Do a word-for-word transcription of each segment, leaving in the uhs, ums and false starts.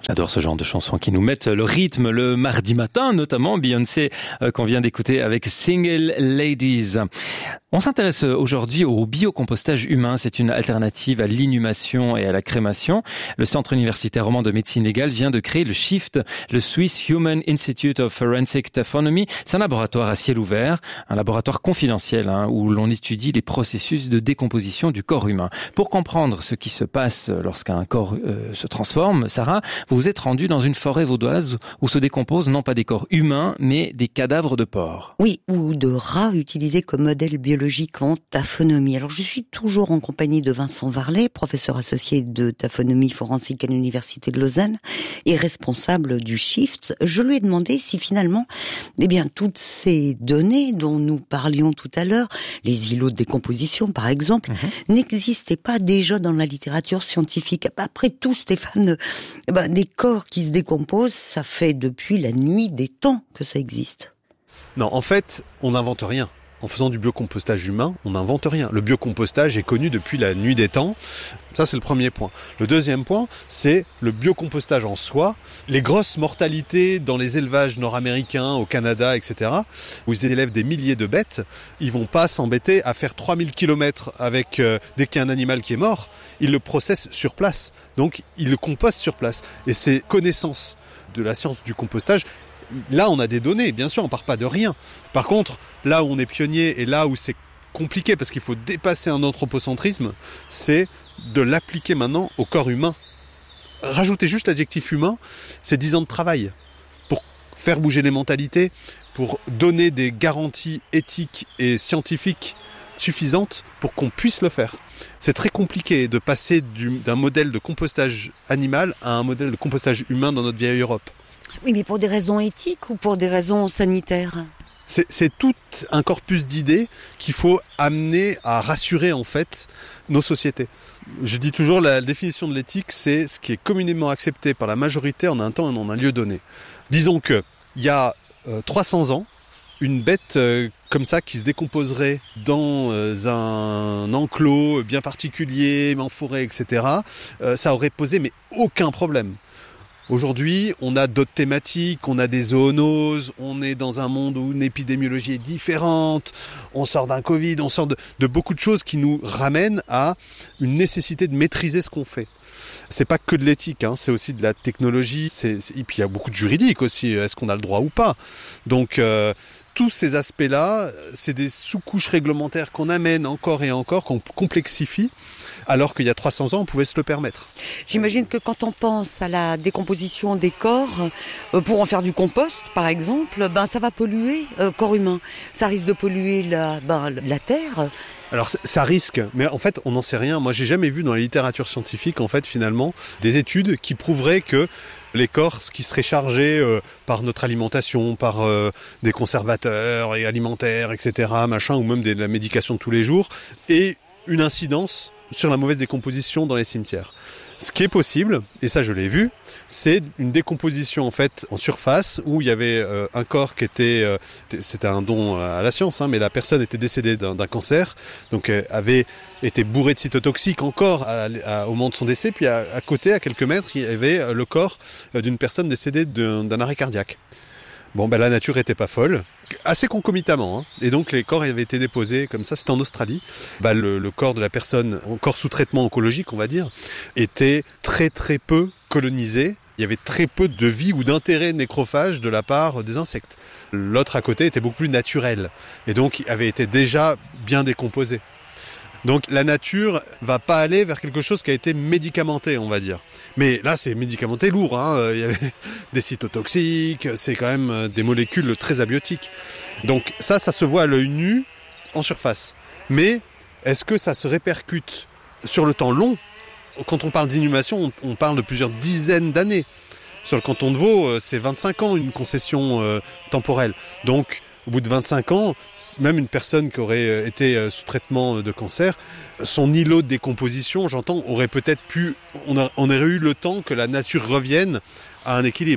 J'adore ce genre de chansons qui nous mettent le rythme le mardi matin, notamment Beyoncé euh, qu'on vient d'écouter avec Single Ladies. On s'intéresse aujourd'hui au biocompostage humain. C'est une alternative à l'inhumation et à la crémation. Le Centre universitaire roman de médecine légale vient de créer le SHIFT, le Swiss Human Institute of Forensic Taphonomy. C'est un laboratoire à ciel ouvert, un laboratoire confidentiel hein, où l'on étudie les processus de décomposition du corps humain. Pour comprendre ce qui se passe lorsqu'un corps euh, se transforme, Sarah, vous vous êtes rendue dans une forêt vaudoise où se décomposent non pas des corps humains, mais des cadavres de porcs. Oui, ou de rats utilisés comme modèle biologique en taphonomie. Alors je suis toujours en compagnie de Vincent Varlet, professeur associé de taphonomie forensique à l'Université de Lausanne et responsable du SHIFT. Je lui ai demandé si finalement, eh bien, toutes ces données dont nous parlions tout à l'heure, les îlots de décomposition par exemple, mmh. n'existaient pas déjà dans la littérature scientifique. Après tout, Stéphane, eh ben, des corps qui se décomposent, ça fait depuis la nuit des temps que ça existe. Non, en fait, on n'invente rien. En faisant du biocompostage humain, on n'invente rien. Le biocompostage est connu depuis la nuit des temps. Ça, c'est le premier point. Le deuxième point, c'est le biocompostage en soi. Les grosses mortalités dans les élevages nord-américains, au Canada, et cetera, où ils élèvent des milliers de bêtes, ils vont pas s'embêter à faire trois mille kilomètres avec, euh, dès qu'il y a un animal qui est mort, ils le processent sur place. Donc, ils le compostent sur place. Et ces connaissances de la science du compostage, là, on a des données, bien sûr, on part pas de rien. Par contre, là où on est pionnier et là où c'est compliqué parce qu'il faut dépasser un anthropocentrisme, c'est de l'appliquer maintenant au corps humain. Rajouter juste l'adjectif humain, c'est dix ans de travail pour faire bouger les mentalités, pour donner des garanties éthiques et scientifiques suffisantes pour qu'on puisse le faire. C'est très compliqué de passer du, d'un modèle de compostage animal à un modèle de compostage humain dans notre vieille Europe. Oui, mais pour des raisons éthiques ou pour des raisons sanitaires ? C'est, c'est tout un corpus d'idées qu'il faut amener à rassurer en fait nos sociétés. Je dis toujours la définition de l'éthique, c'est ce qui est communément accepté par la majorité en un temps et en un lieu donné. Disons que il y a euh, trois cents ans, une bête euh, comme ça qui se décomposerait dans euh, un enclos bien particulier, en forêt, et cetera, euh, ça aurait posé mais aucun problème. Aujourd'hui, on a d'autres thématiques, on a des zoonoses, on est dans un monde où une épidémiologie est différente, on sort d'un Covid, on sort de, de beaucoup de choses qui nous ramènent à une nécessité de maîtriser ce qu'on fait. C'est pas que de l'éthique, hein, c'est aussi de la technologie, c'est, c'est, et puis il y a beaucoup de juridique aussi, est-ce qu'on a le droit ou pas ? Donc euh, tous ces aspects-là, c'est des sous-couches réglementaires qu'on amène encore et encore, qu'on complexifie, alors qu'il y a trois cents ans, on pouvait se le permettre. J'imagine que quand on pense à la décomposition des corps, euh, pour en faire du compost, par exemple, ben ça va polluer le euh, corps humain. Ça risque de polluer la, ben, la terre. Alors ça risque, mais en fait on n'en sait rien. Moi j'ai jamais vu dans la littérature scientifique en fait finalement des études qui prouveraient que les corps qui seraient chargés euh, par notre alimentation, par euh, des conservateurs et alimentaires, et cetera, machin, ou même des, de la médication de tous les jours, aient une incidence sur la mauvaise décomposition dans les cimetières. Ce qui est possible, et ça je l'ai vu, c'est une décomposition en fait en surface où il y avait euh, un corps qui était, euh, c'était un don à la science, hein, mais la personne était décédée d'un, d'un cancer, donc euh, avait été bourrée de cytotoxiques encore à, à, au moment de son décès, puis à, à côté, à quelques mètres, il y avait le corps euh, d'une personne décédée d'un, d'un arrêt cardiaque. Bon, ben la nature était pas folle, assez concomitamment, hein. Et donc les corps avaient été déposés comme ça, c'était en Australie. Ben, le, le corps de la personne, encore sous traitement oncologique, on va dire, était très très peu colonisé. Il y avait très peu de vie ou d'intérêt nécrophage de la part des insectes. L'autre à côté était beaucoup plus naturel, et donc il avait été déjà bien décomposé. Donc la nature va pas aller vers quelque chose qui a été médicamenté, on va dire. Mais là, c'est médicamenté lourd, hein. Il y avait des cytotoxiques, c'est quand même des molécules très abiotiques. Donc ça, ça se voit à l'œil nu en surface. Mais est-ce que ça se répercute sur le temps long ? Quand on parle d'inhumation, on parle de plusieurs dizaines d'années. Sur le canton de Vaud, c'est vingt-cinq ans une concession euh, temporelle. Donc au bout de vingt-cinq ans, même une personne qui aurait été sous traitement de cancer, son îlot de décomposition, j'entends, aurait peut-être pu, on, a, on aurait eu le temps que la nature revienne à un équilibre.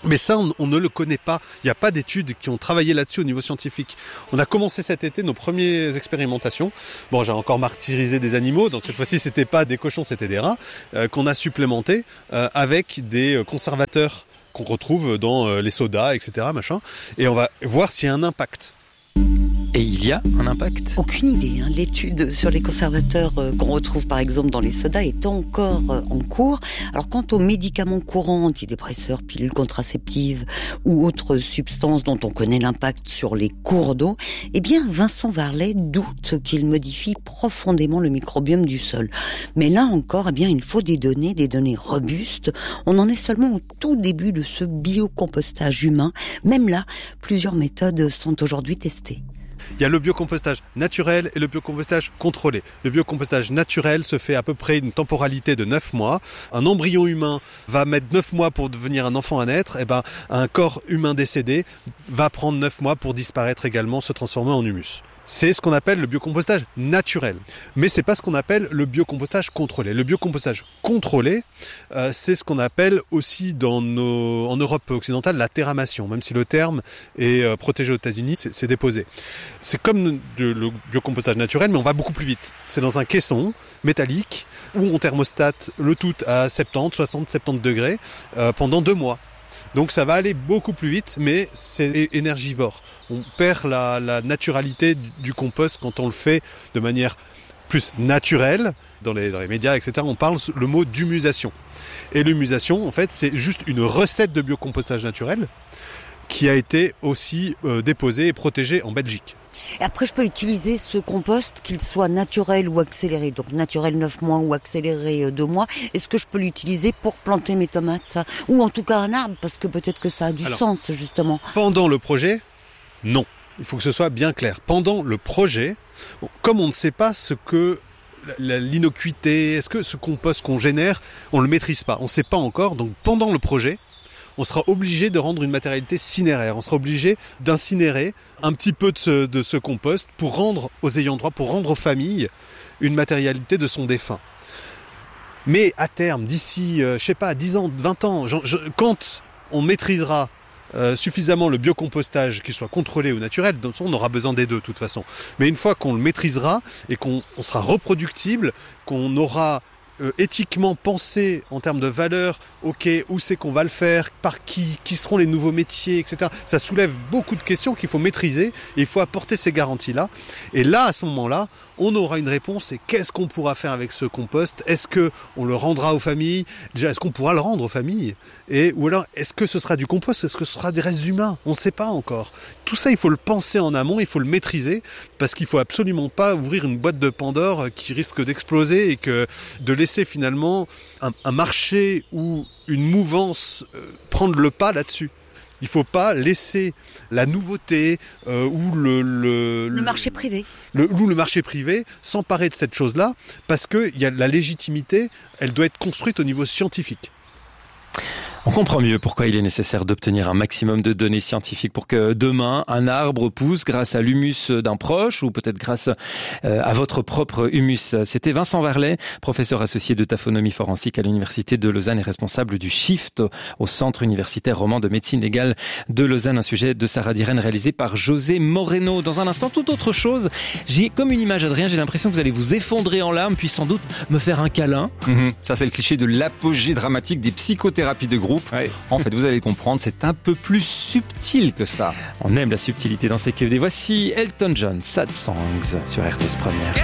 Mais ça, on, on ne le connaît pas. Il n'y a pas d'études qui ont travaillé là-dessus au niveau scientifique. On a commencé cet été nos premières expérimentations. Bon, j'ai encore martyrisé des animaux, donc cette fois-ci, c'était pas des cochons, c'était des rats, euh, qu'on a supplémentés euh, avec des conservateurs qu'on retrouve dans euh, les sodas, et cetera, machin. Et on va voir s'il y a un impact. Et il y a un impact ? Aucune idée. Hein. L'étude sur les conservateurs euh, qu'on retrouve par exemple dans les sodas est encore euh, en cours. Alors quant aux médicaments courants, antidépresseurs, pilules contraceptives ou autres substances dont on connaît l'impact sur les cours d'eau, eh bien Vincent Varlet doute qu'ils modifient profondément le microbiome du sol. Mais là encore, eh bien il faut des données, des données robustes. On en est seulement au tout début de ce biocompostage humain. Même là, plusieurs méthodes sont aujourd'hui testées. Il y a le biocompostage naturel et le biocompostage contrôlé. Le biocompostage naturel se fait à peu près une temporalité de neuf mois. Un embryon humain va mettre neuf mois pour devenir un enfant à naître. Et ben, un corps humain décédé va prendre neuf mois pour disparaître également, se transformer en humus. C'est ce qu'on appelle le biocompostage naturel. Mais c'est pas ce qu'on appelle le biocompostage contrôlé. Le biocompostage contrôlé, euh, c'est ce qu'on appelle aussi dans nos, en Europe occidentale la terramation. Même si le terme est euh, protégé aux États-Unis, c'est, c'est déposé. C'est comme de, le biocompostage naturel, mais on va beaucoup plus vite. C'est dans un caisson métallique où on thermostate le tout à soixante, soixante, soixante-dix degrés euh, pendant deux mois. Donc ça va aller beaucoup plus vite, mais c'est énergivore. On perd la, la naturalité du, du compost quand on le fait de manière plus naturelle. Dans les, dans les médias, et cetera, on parle le mot d'humusation. Et l'humusation, en fait, c'est juste une recette de biocompostage naturel qui a été aussi euh, déposée et protégée en Belgique. Et après, je peux utiliser ce compost, qu'il soit naturel ou accéléré. Donc naturel neuf mois ou accéléré deux mois. Est-ce que je peux l'utiliser pour planter mes tomates ? Ou en tout cas un arbre, parce que peut-être que ça a du Alors, sens, justement. Pendant le projet, non. Il faut que ce soit bien clair. Pendant le projet, comme on ne sait pas ce que l'innocuité, est-ce que ce compost qu'on génère, on ne le maîtrise pas. On ne sait pas encore. Donc pendant le projet, on sera obligé de rendre une matérialité cinéraire. On sera obligé d'incinérer un petit peu de ce, de ce compost pour rendre aux ayants droit, pour rendre aux familles une matérialité de son défunt. Mais à terme, d'ici, euh, je sais pas, dix ans, vingt ans, je, je, quand on maîtrisera euh, suffisamment le biocompostage, qu'il soit contrôlé ou naturel, donc on aura besoin des deux de toute façon. Mais une fois qu'on le maîtrisera et qu'on on sera reproductible, qu'on aura Euh, éthiquement pensé en termes de valeur, ok, où c'est qu'on va le faire, par qui, qui seront les nouveaux métiers, et cetera. Ça soulève beaucoup de questions qu'il faut maîtriser et il faut apporter ces garanties-là. Et là, à ce moment-là, on aura une réponse et qu'est-ce qu'on pourra faire avec ce compost ? Est-ce que on le rendra aux familles ? Déjà, est-ce qu'on pourra le rendre aux familles ? Et, ou alors, est-ce que ce sera du compost ? Est-ce que ce sera des restes humains ? On ne sait pas encore. Tout ça, il faut le penser en amont, il faut le maîtriser parce qu'il faut absolument pas ouvrir une boîte de Pandore qui risque d'exploser et que de laisser finalement un, un marché ou une mouvance euh, prendre le pas là-dessus. Il ne faut pas laisser la nouveauté euh, ou le, le, le marché privé le, ou le marché privé s'emparer de cette chose-là parce que y a la légitimité, elle doit être construite au niveau scientifique. On comprend mieux pourquoi il est nécessaire d'obtenir un maximum de données scientifiques pour que demain, un arbre pousse grâce à l'humus d'un proche ou peut-être grâce à votre propre humus. C'était Vincent Varlet, professeur associé de taphonomie forensique à l'Université de Lausanne et responsable du SHIFT au Centre universitaire roman de médecine légale de Lausanne. Un sujet de Sarah Diren réalisé par José Moreno. Dans un instant, toute autre chose. J'ai comme une image, Adrien, j'ai l'impression que vous allez vous effondrer en larmes puis sans doute me faire un câlin. Mmh, ça, c'est le cliché de l'apogée dramatique des psychothérapies de groupe. Ouais. En fait, vous allez comprendre, c'est un peu plus subtil que ça. On aime la subtilité dans ces Q D. Voici Elton John, Sad Songs sur R T S Première.